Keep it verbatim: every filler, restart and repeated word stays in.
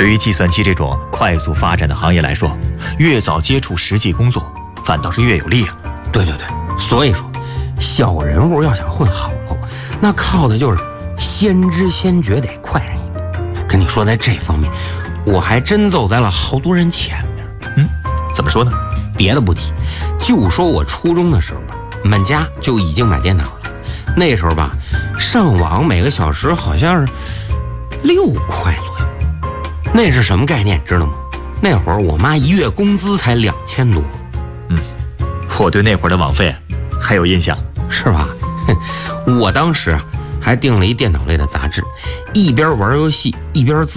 对于计算机这种快速发展的行业来说，越早接触实际工作，反倒是越有利啊。 对对对，所以说，小人物要想混好喽，那靠的就是先知先觉得快人一步。跟你说，在这方面，我还真走在了好多人前面。 嗯，怎么说呢？ 别的不提，就说我初中的时候吧，我们家就已经买电脑了。那时候吧，上网每个小时好像是六块左右。那是什么概念，知道吗？那会儿我妈一月工资才两千多。 嗯，我对那会儿的网费还有印象， 是吧？我当时啊还订了一电脑类的杂志，一边玩游戏一边自